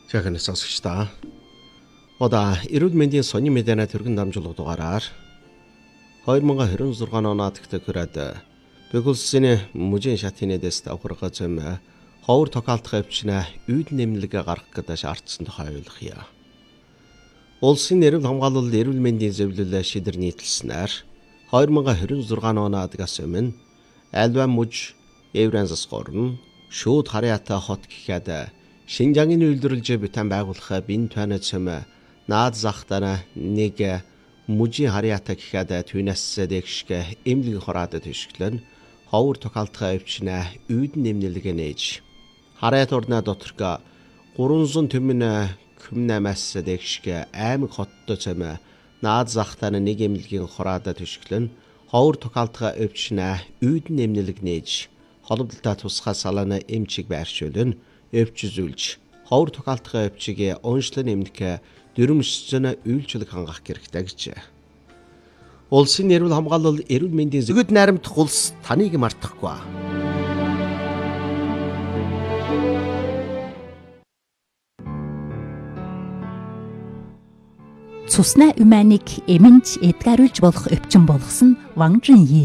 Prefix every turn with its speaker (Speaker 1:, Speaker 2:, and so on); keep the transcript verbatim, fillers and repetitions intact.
Speaker 1: Жаахан сонсогчдаа. Одоо эрүүл мэндийн сонин мэдэнэ төргөн дамжуулах дугаараар хоёр мянга хорин зургаан оноод төгрөөд Бэхүлсэний мужийн шатны дэс давхарга зэм ховор токаалтах өвчнө үйд нэмлэгэ гарах гэдэг шаардсан тухай ойлгоё. Улсын эрүүл хамгаалал эрүүл мэндийн зөвлөлөө шийдэр нийтэлснээр хоёр мянга хорин зургаан оноодгаас өмнө альва муж Еврансас горн шууд харьяатай хот гэхэд Шинжаагийн үйлдвэрлэж битэн байгуулах бин тойноо цөм наад захтана нэг мужийн харьяатай гэхэд түүнээс дэгшгэ эмнэлгийн хороодод төшгөлөн ховор токаалтах өвчнө үйд нэмнэлгэ нээж харьяат орны доторг гуранзан төмөн Күмнамаас дэгшгэ аймаг хоттой цөм наад захтана нэг эмнэлгийн хороодод төшгөлөн ховор токаалтах өвчнө үйд нэмнэлг нээж холболтой тусгай салааны эмчиг байршуулна өвчзүүлж ховор токаалтах өвчгийг онцлон эмнэх дөрвөмсцэн үйлчлэг хангах хэрэгтэй гэжээ. Улсын эрүүл хамгаалал эрүүл мэндийн зөвгөд найрамдах улс таныг мартахгүй.
Speaker 2: Цусна уманик эмэнч эдгаруулж болох өвчин болгосон Ван Жиньи